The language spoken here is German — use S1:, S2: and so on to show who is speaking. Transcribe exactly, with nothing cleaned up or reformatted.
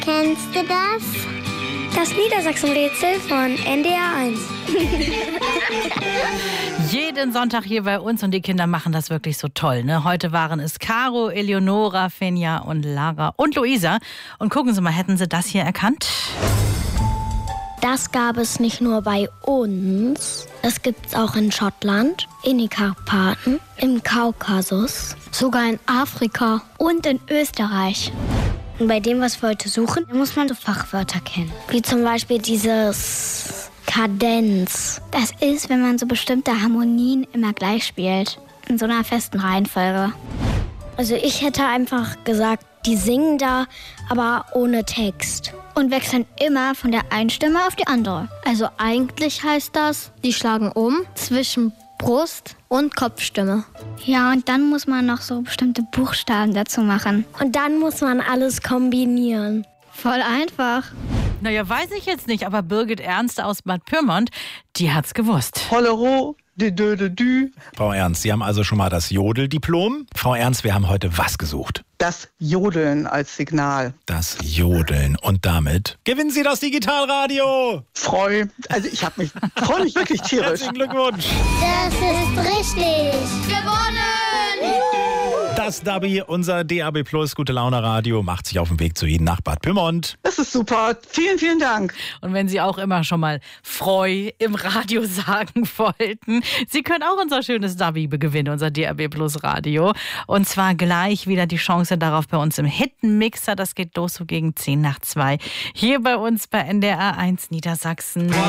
S1: Kennst du das?
S2: Das Niedersachsen-Rätsel von N D R eins.
S3: Jeden Sonntag hier bei uns und die Kinder machen das wirklich so toll. Ne? Heute waren es Caro, Eleonora, Fenja und Lara und Luisa. Und gucken Sie mal, hätten Sie das hier erkannt?
S1: Das gab es nicht nur bei uns. Das gibt es auch in Schottland, in den Karpaten, im Kaukasus, sogar in Afrika und in Österreich. Und bei dem, was wir heute suchen, muss man so Fachwörter kennen. Wie zum Beispiel dieses Kadenz. Das ist, wenn man so bestimmte Harmonien immer gleich spielt. In so einer festen Reihenfolge. Also ich hätte einfach gesagt, die singen da, aber ohne Text. Und wechseln immer von der einen Stimme auf die andere. Also eigentlich heißt das, die schlagen um zwischen Brust und Kopfstimme. Ja, und dann muss man noch so bestimmte Buchstaben dazu machen. Und dann muss man alles kombinieren. Voll einfach.
S3: Naja, weiß ich jetzt nicht, aber Birgit Ernst aus Bad Pyrmont, die hat's gewusst.
S4: Hollero, de de de dü.
S5: Frau Ernst, Sie haben also schon mal das Jodeldiplom. Frau Ernst, wir haben heute was gesucht?
S4: Das Jodeln als Signal.
S5: Das Jodeln. Und damit gewinnen Sie das Digitalradio.
S4: Freu. Also ich habe mich, freue mich wirklich tierisch.
S5: Herzlichen Glückwunsch.
S1: Das ist richtig.
S2: Gewonnen!
S5: Das Dabi, unser D A B Plus Gute Laune Radio, macht sich auf den Weg zu Ihnen nach Bad Pyrmont.
S4: Das ist super. Vielen, vielen Dank.
S3: Und wenn Sie auch immer schon mal Freu im Radio sagen wollten, Sie können auch unser schönes Dabi gewinnen, unser D A B Plus Radio. Und zwar gleich wieder die Chance darauf bei uns im Hitmixer. Das geht los so gegen zehn nach zwei. Hier bei uns bei N D R eins Niedersachsen.